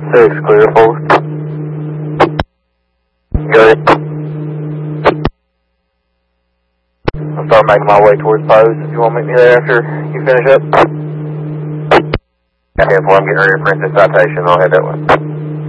6, clear, forward. Got it. I'll start making my way towards pose if you want to meet me there after you finish up. 10-4, I'm getting ready to print this citation. I'll head that way.